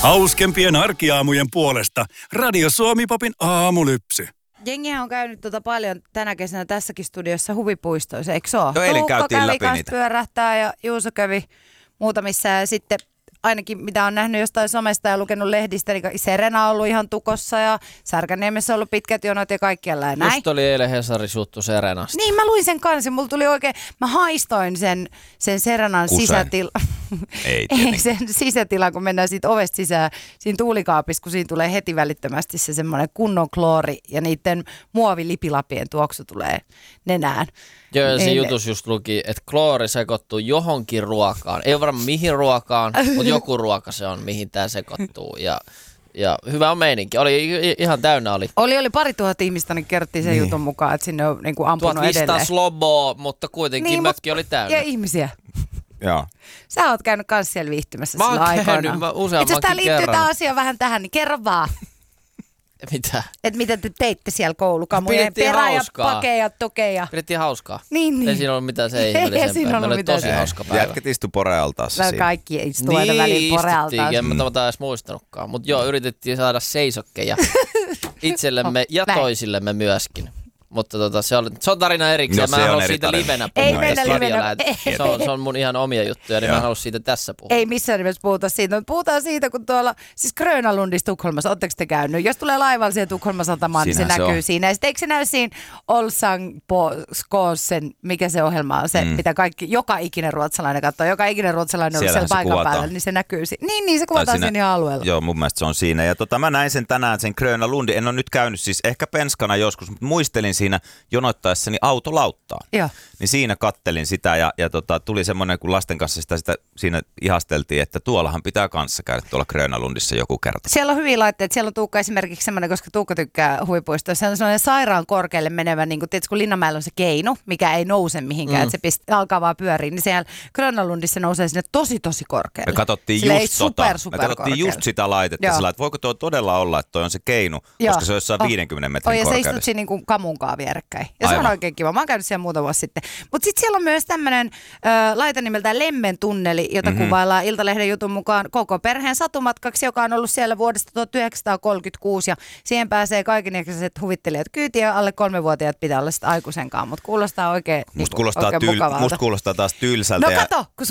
Hauskempien arkiaamujen puolesta Radio Suomi-popin aamulypsy. Jengihän on käynyt paljon tänä kesänä tässäkin studiossa huvipuistoissa, eikö se ole? No eilen Tuukka käytiin kävi läpi kanssa niitä. pyörähtää ja Juuso kävi muutamissa ja sitten ainakin mitä on nähnyt jostain somesta ja lukenut lehdistä, niin Serena on ollut ihan tukossa ja Särkänniemessä on ollut pitkät jonot ja kaikkialla ja näin. Just oli eilen Hesaris juttu Serenasta. Niin, mä luin sen kanssa. Mulla tuli oikein, mä haistoin sen Serenan sisätila. Ei sen sisätila, kun mennään siitä ovesta sisään, siinä tuulikaapissa, kun siinä tulee heti välittömästi se semmoinen kunnon kloori ja niiden muovilipilapien tuoksu tulee nenään. Joo, ja siinä jutus just luki, että kloori sekoittuu johonkin ruokaan. Ei ole varmaan mihin ruokaan, mutta joku ruoka se on, mihin tämä sekoittuu. Ja hyvä on meininki. Ihan täynnä oli. Oli 2000 ihmistä, niin kerrottiin sen jutun mukaan, että sinne on niin kuin ampunut 1500 edelleen. sloboa, mutta kuitenkin Niin, mökki oli täynnä. Ja ihmisiä. Joo. Sä oot käynyt kans siellä viihtymässä Mä sillä oon aikana. käynyt, mä Itse useammankin asiassa tää liittyy kerran. tää asia vähän tähän, niin kerro vaan. Mitä? Että mitä te teitte siellä koulukamujen Pidettiin perä ja hauskaa. pakeja, tokeja. Pidettiin hauskaa. Niin. Ei siinä ollut mitään se Ei siinä ihmeellisempää. ollut Meillä oli mitään tosi se. hauska päivä. Jätket istu porealtaassa siinä. Kaikki istuu aina väliin porealtaan. En mä edes muistanutkaan. Mutta joo, yritettiin saada seisokkeja itsellemme ja näin. toisillemme myöskin. Mutta se on tarina erikseen. No, mä en se on halua eri siitä tarina. livenä Ei puhua. mennä livenä. Se on mun ihan omia juttuja, niin mä en halua siitä tässä puhua. Ei missään nimessä puhuta siitä, mutta puhutaan siitä, kun tuolla, siis Grönalundissa Tukholmassa, ootteko te käynyt? Jos tulee laivalla siihen Tukholman satamaan, niin se Siinähän se näkyy on. siinä. Ja sitten eikö se näy siinä Olsang på Skåsen, mikä se ohjelma on, se mitä joka ikinen ruotsalainen katsoo, joka ikinen ruotsalainen on ollut siellä Siellähän se paikan kuvataan. päällä, niin se näkyy siinä. Niin se kuvataan siinä ihan alueella. Joo, mun mielestä se on siinä. Ja mä näin sen tänään, sen Gröna Lundi. En ole nyt käynyt siis ehkä penskana joskus, mutta muistelin siinä jonoittaessani autolauttaan. Joo. Niin siinä kattelin sitä ja tuli semmoinen, kun lasten kanssa sitä siinä ihasteltiin, että tuollahan pitää kanssa käydä tuolla Gröna Lundissa joku kerta. Siellä on hyviä laitteita. Siellä on Tuukka esimerkiksi semmoinen, koska Tuukka tykkää huvipuistoissa. Se on sellainen sairaan korkealle menevä, niin kuin tiedätkö, kun Linnanmäellä on se keino, mikä ei nouse mihinkään, että se alkaa vaan pyöriä. Niin siellä Grönalundissa nousee sinne tosi korkealle. Me katsottiin Silleen just super me katsottiin just sitä laitetta sillä, että voiko tuo todella olla, että toi on se keinu, koska se on jossain 50 metrin ja se korkeudessa. istut siinä niin kuin kamunkaan vierekkäin. Ja se on Aivan. oikein kiva. Mä oon käynyt siellä muutama vuosi sitten. Mutta sitten siellä on myös tämmöinen laite nimeltään Lemmen tunneli, jota kuvaillaan Iltalehden jutun mukaan koko perheen satumatkaksi, joka on ollut siellä vuodesta 1936. Ja siihen pääsee kaikenikäiset huvittelijat kyytiin ja alle 3-vuotiaat pitää olla sitten aikuisenkaan. Mutta kuulostaa oikein Musta mukavalta. kuulostaa taas tylsältä. No ja kato, kun